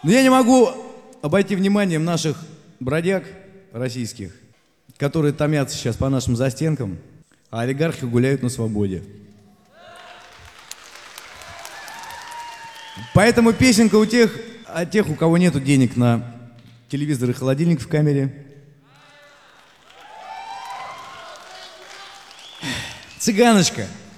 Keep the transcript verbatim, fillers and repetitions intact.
Но я не могу обойти вниманием наших бродяг российских, которые томятся сейчас по нашим застенкам, а олигархи гуляют на свободе. Поэтому песенка у тех, о тех, у кого нету денег на телевизор и холодильник в камере. Цыганочка.